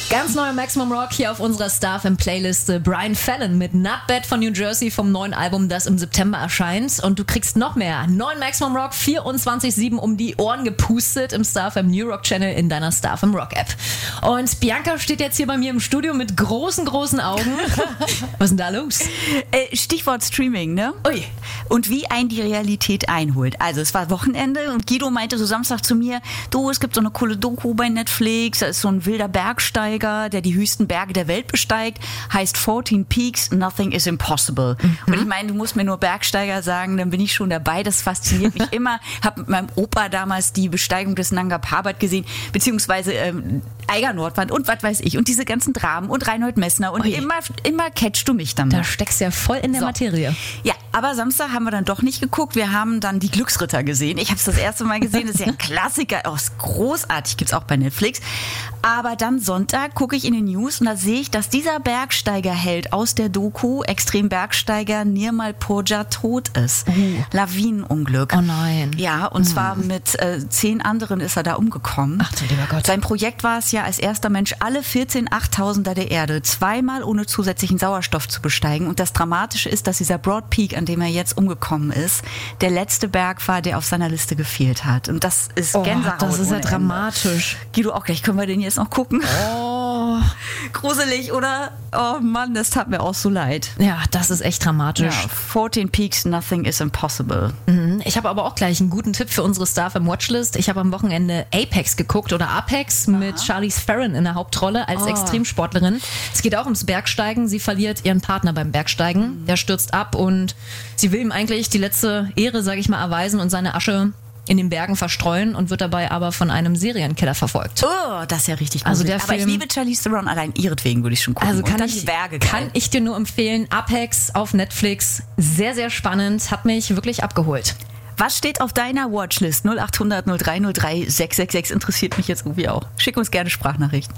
Ganz neuer Maximum Rock hier auf unserer Star-FM-Playliste. Brian Fallon mit Not Bad von New Jersey vom neuen Album, das im September erscheint. Und du kriegst noch mehr. Neuen Maximum Rock 24/7 um die Ohren gepustet im Star-FM New Rock Channel in deiner Star-FM Rock App. Und Bianca steht jetzt hier bei mir im Studio mit großen Augen. Was ist denn da los? Stichwort Streaming, ne? Ui. Und wie einen die Realität einholt. Also es war Wochenende und Guido meinte so Samstag zu mir, du, es gibt so eine coole Doku bei Netflix, da ist so ein wilder Bergsteiger, der die höchsten Berge der Welt besteigt, heißt 14 Peaks, Nothing is Impossible. Und ich meine, du musst mir nur Bergsteiger sagen, dann bin ich schon dabei, das fasziniert mich immer. Hab mit meinem Opa damals die Besteigung des Nanga Parbat gesehen, beziehungsweise Eiger Nordwand und was weiß ich und diese ganzen Dramen und Reinhold Messner und immer catchst du mich damit. Da steckst du ja voll in der Materie. Ja, aber Samstag haben wir dann doch nicht geguckt. Wir haben dann die Glücksritter gesehen. Ich habe es das erste Mal gesehen. Das ist ja ein Klassiker. Oh, ist großartig. Gibt's auch bei Netflix. Aber dann Sonntag gucke ich in den News und da sehe ich, dass dieser Bergsteigerheld aus der Doku, Extrembergsteiger Nirmal Purja, tot ist. Lawinenunglück. Oh nein. Ja, und zwar mit 10 anderen ist er da umgekommen. Ach du lieber Gott. Sein Projekt war es ja, als erster Mensch alle 14 8000er der Erde zweimal ohne zusätzlichen Sauerstoff zu besteigen. Und das Dramatische ist, dass dieser Broad Peak, an dem er jetzt umgekommen ist, der letzte Berg war, der auf seiner Liste gefehlt hat. Und das ist Gänsehaut. Das ist ja ohne dramatisch. Ende. Guido, auch gleich können wir den jetzt noch gucken. Oh. Gruselig, oder? Oh Mann, das tat mir auch so leid. Ja, das ist echt dramatisch. Ja, 14 Peaks, Nothing is Impossible. Ich habe aber auch gleich einen guten Tipp für unsere Star-FM Watchlist. Ich habe am Wochenende Apex geguckt oder Apex mit Charlize Theron in der Hauptrolle als Extremsportlerin. Es geht auch ums Bergsteigen. Sie verliert ihren Partner beim Bergsteigen. Der stürzt ab und sie will ihm eigentlich die letzte Ehre, sage ich mal, erweisen und seine Asche in den Bergen verstreuen und wird dabei aber von einem Serienkiller verfolgt. Oh, das ist ja richtig gut. Also der aber Film, ich liebe Charlize Theron, allein ihretwegen würde ich schon gucken. Also kann die ich dir nur empfehlen, Apex auf Netflix, sehr, sehr spannend, hat mich wirklich abgeholt. Was steht auf deiner Watchlist? 0800 0303 666 interessiert mich jetzt irgendwie auch. Schick uns gerne Sprachnachrichten.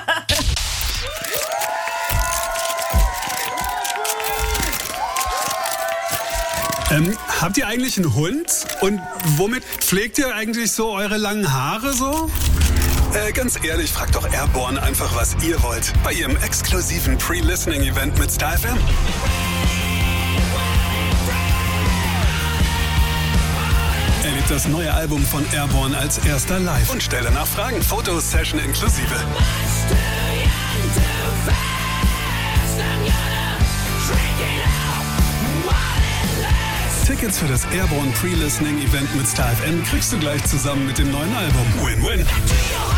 Habt ihr eigentlich einen Hund? Und womit pflegt ihr eigentlich so eure langen Haare so? Ganz ehrlich, fragt doch Airborne einfach, was ihr wollt. Bei ihrem exklusiven Pre-Listening-Event mit Star FM. Erlebt das neue Album von Airborne als erster live und stelle nach Fragen. Fotosession inklusive. Tickets für das Airborne Pre-Listening Event mit Star FM kriegst du gleich zusammen mit dem neuen Album. Win-win.